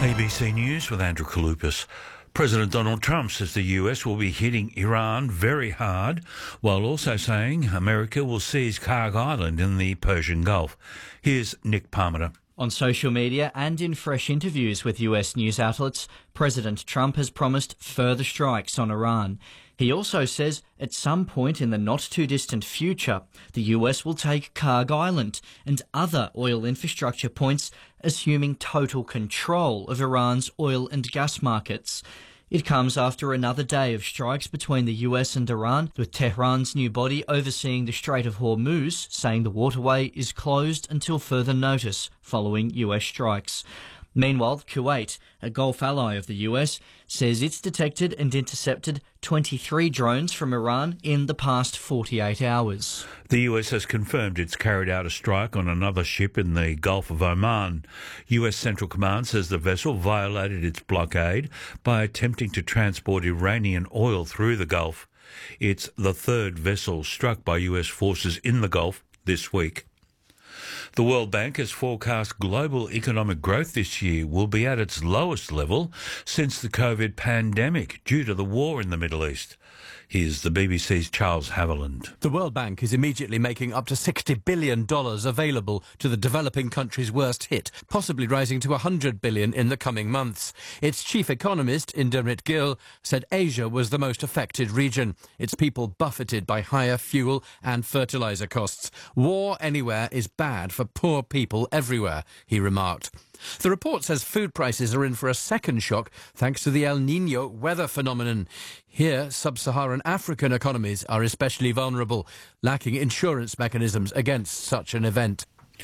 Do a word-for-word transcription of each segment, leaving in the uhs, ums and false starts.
A B C News with Andrew Kaloupas. President Donald Trump says the U S will be hitting Iran very hard, while also saying America will seize Kharg Island in the Persian Gulf. Here's Nick Parmenter. On social media and in fresh interviews with U S news outlets, President Trump has promised further strikes on Iran. He also says at some point in the not-too-distant future, the U S will take Kharg Island and other oil infrastructure points, assuming total control of Iran's oil and gas markets. It comes after another day of strikes between the U S and Iran, with Tehran's new body overseeing the Strait of Hormuz saying the waterway is closed until further notice following U S strikes. Meanwhile, Kuwait, a Gulf ally of the U S, says it's detected and intercepted twenty-three drones from Iran in the past forty-eight hours. The U S has confirmed it's carried out a strike on another ship in the Gulf of Oman. U S Central Command says the vessel violated its blockade by attempting to transport Iranian oil through the Gulf. It's the third vessel struck by U S forces in the Gulf this week. The World Bank has forecast global economic growth this year will be at its lowest level since the COVID pandemic due to the war in the Middle East. Here's the B B C's Charles Haviland. The World Bank is immediately making up to sixty billion dollars available to the developing countries worst hit, possibly rising to one hundred billion dollars in the coming months. Its chief economist, Indermit Gill, said Asia was the most affected region, its people buffeted by higher fuel and fertilizer costs. War anywhere is bad for poor people everywhere, he remarked. The report says food prices are in for a second shock thanks to the El Niño weather phenomenon. Here, sub-Saharan African economies are especially vulnerable, lacking insurance mechanisms against such an event.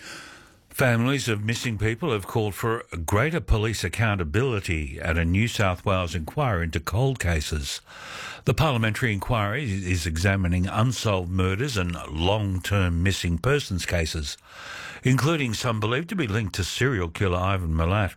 Families of missing people have called for greater police accountability at a New South Wales inquiry into cold cases. The parliamentary inquiry is examining unsolved murders and long-term missing persons cases, including some believed to be linked to serial killer Ivan Milat.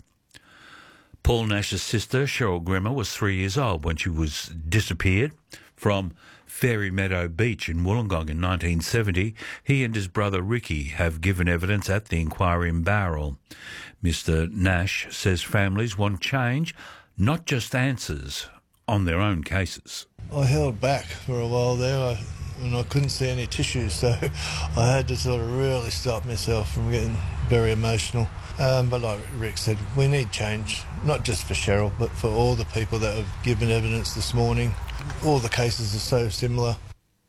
Paul Nash's sister, Cheryl Grimmer, was three years old when she was disappeared from Fairy Meadow Beach in Wollongong in nineteen seventy. He and his brother Ricky have given evidence at the inquiry in Bowral. Mister Nash says families want change, not just answers on their own cases. I held back for a while there I, and I couldn't see any tissues, so I had to sort of really stop myself from getting very emotional. Um, but like Rick said, we need change, not just for Cheryl, but for all the people that have given evidence this morning. All the cases are so similar.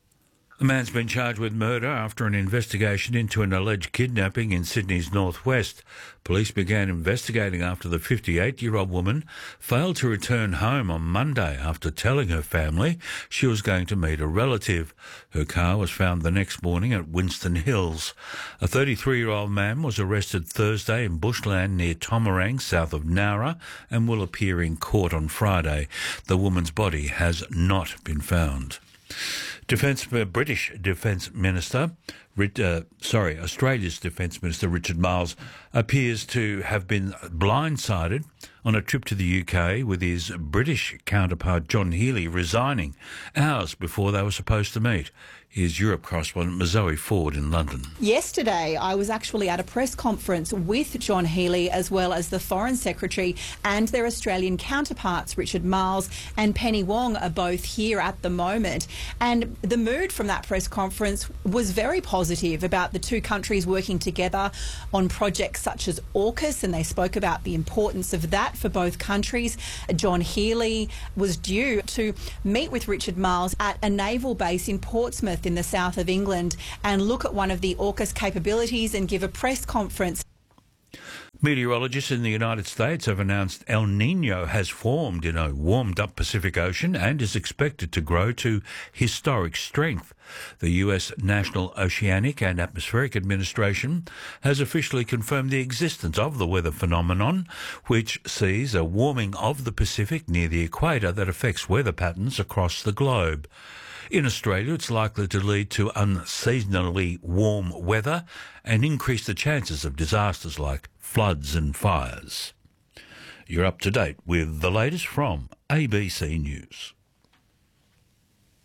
A man's been charged with murder after an investigation into an alleged kidnapping in Sydney's northwest. Police began investigating after the fifty-eight-year-old woman failed to return home on Monday after telling her family she was going to meet a relative. Her car was found the next morning at Winston Hills. A thirty-three-year-old man was arrested Thursday in bushland near Tomarang, south of Nowra, and will appear in court on Friday. The woman's body has not been found. Defence uh, British Defence Minister, uh, sorry, Australia's Defence Minister Richard Marles appears to have been blindsided on a trip to the U K with his British counterpart John Healey resigning hours before they were supposed to meet. Here's Europe correspondent Zoe Ford in London. Yesterday, I was actually at a press conference with John Healey as well as the Foreign Secretary and their Australian counterparts, Richard Marles and Penny Wong, are both here at the moment. And the mood from that press conference was very positive about the two countries working together on projects such as AUKUS, and they spoke about the importance of that for both countries. John Healey was due to meet with Richard Marles at a naval base in Portsmouth in the south of England and look at one of the AUKUS capabilities and give a press conference. Meteorologists in the United States have announced El Niño has formed in a warmed-up Pacific Ocean and is expected to grow to historic strength. The U S National Oceanic and Atmospheric Administration has officially confirmed the existence of the weather phenomenon, which sees a warming of the Pacific near the equator that affects weather patterns across the globe. In Australia, it's likely to lead to unseasonally warm weather and increase the chances of disasters like floods and fires. You're up to date with the latest from A B C News.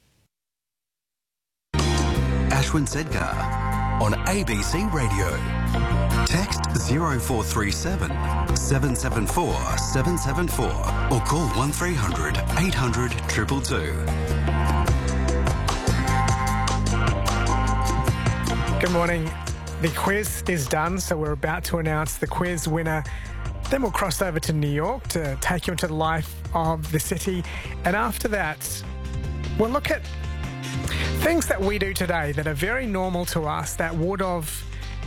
Ashwin Sedgar on A B C Radio. Text zero four three seven, seven seven four, seven seven four or call one three hundred, eight hundred, two two two. Good morning. The quiz is done, so we're about to announce the quiz winner. Then we'll cross over to New York to take you into the life of the city. And after that, we'll look at things that we do today that are very normal to us that would have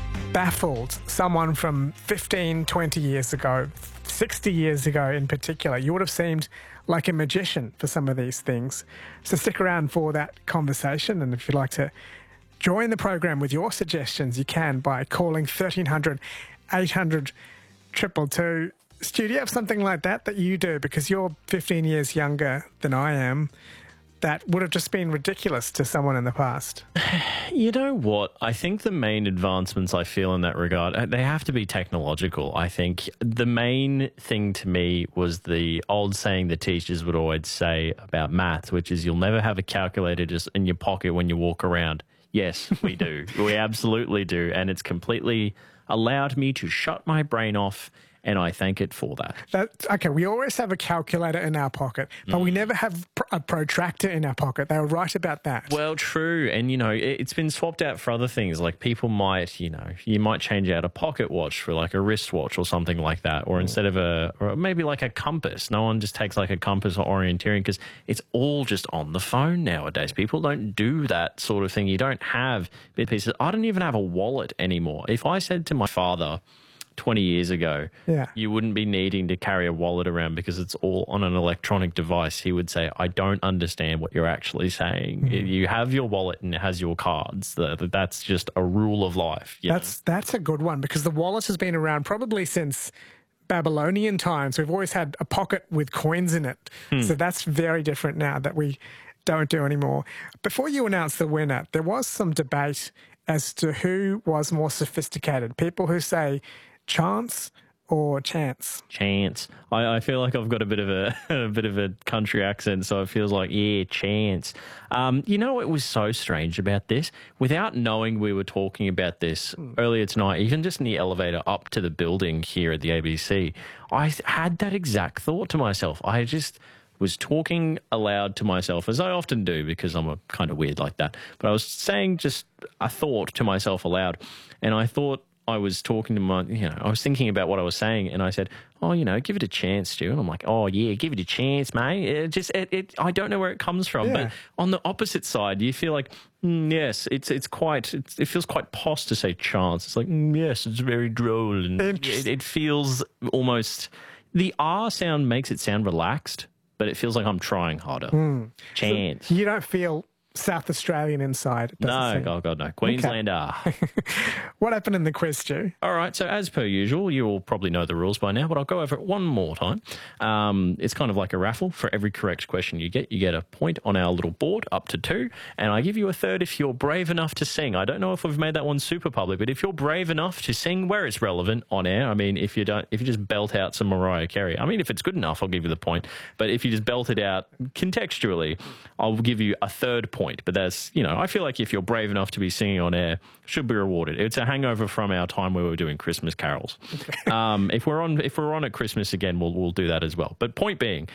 baffled someone from fifteen, twenty years ago, sixty years ago in particular. You would have seemed like a magician for some of these things. So stick around for that conversation, and if you'd like to join the program with your suggestions, you can by calling thirteen hundred, eight hundred, two two two. Stu, do you have something like that that you do? Because you're fifteen years younger than I am. That would have just been ridiculous to someone in the past. You know what? I think the main advancements I feel in that regard, they have to be technological. I think the main thing to me was the old saying the teachers would always say about maths, which is you'll never have a calculator just in your pocket when you walk around. Yes, we do. We absolutely do. And it's completely allowed me to shut my brain off, and I thank it for that. That okay, we always have a calculator in our pocket, but mm. we never have a protractor in our pocket. They were right about that. Well, true. And, you know, it's been swapped out for other things. Like people might, you know, you might change out a pocket watch for like a wristwatch or something like that. Or mm. instead of a, or maybe like a compass. No one just takes like a compass or orienteering because it's all just on the phone nowadays. People don't do that sort of thing. You don't have bit pieces. I don't even have a wallet anymore. If I said to my father twenty years ago, yeah. you wouldn't be needing to carry a wallet around because it's all on an electronic device, he would say, I don't understand what you're actually saying. Mm. You have your wallet and it has your cards. That's just a rule of life. That's, that's a good one because the wallet has been around probably since Babylonian times. We've always had a pocket with coins in it. Hmm. So that's very different now that we don't do anymore. Before you announce the winner, there was some debate as to who was more sophisticated. People who say chance or chance? Chance. I, I feel like I've got a bit of a, a bit of a country accent, so it feels like, yeah, chance. Um, you know what was so strange about this? Without knowing we were talking about this mm. earlier tonight, even just in the elevator up to the building here at the A B C, I had that exact thought to myself. I just was talking aloud to myself, as I often do because I'm a kind of weird like that. But I was saying just a thought to myself aloud, and I thought I was talking to my, you know, I was thinking about what I was saying, and I said, oh, you know, give it a chance, Stu. And I'm like, oh, yeah, give it a chance, mate. It just, it, it, I don't know where it comes from. Yeah. But on the opposite side, you feel like, mm, yes, it's it's quite, it's, it feels quite posh to say chance. It's like, mm, yes, it's very droll. And it, it feels almost, the R sound makes it sound relaxed, but it feels like I'm trying harder. Mm. Chance. So you don't feel South Australian inside. No, oh God, no. Queenslander. Okay. What happened in the quiz, Stu? All right, so as per usual, you all probably know the rules by now, but I'll go over it one more time. Um, it's kind of like a raffle. For every correct question you get, you get a point on our little board, up to two, and I give you a third if you're brave enough to sing. I don't know if we've made that one super public, but if you're brave enough to sing where it's relevant on air, I mean, if you don't, if you just belt out some Mariah Carey, I mean, if it's good enough, I'll give you the point. But if you just belt it out contextually, I'll give you a third point. But that's, you know, I feel like if you're brave enough to be singing on air, should be rewarded. It's a hangover from our time where we were doing Christmas carols. um, if we're on, if we're on at Christmas again, we'll we'll do that as well. But point being,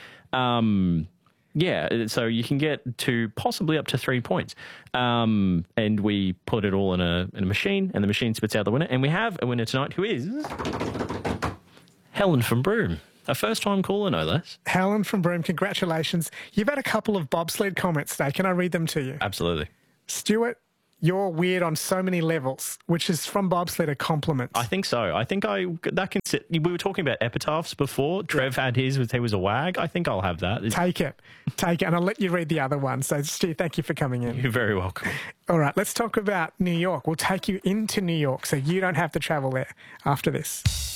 um, yeah, so you can get to possibly up to three points, um, and we put it all in a in a machine, and the machine spits out the winner, and we have a winner tonight who is Helen from Broome. A first-time caller, no less. Helen from Broome, congratulations. You've had a couple of bobsled comments today. Can I read them to you? Absolutely. Stuart, you're weird on so many levels, which is from bobsled a compliment. I think so. I think I that can sit. We were talking about epitaphs before. Trev yeah. had his, he was a wag. I think I'll have that. Take it. Take it. And I'll let you read the other one. So, Stu, thank you for coming in. You're very welcome. All right, let's talk about New York. We'll take you into New York so you don't have to travel there after this.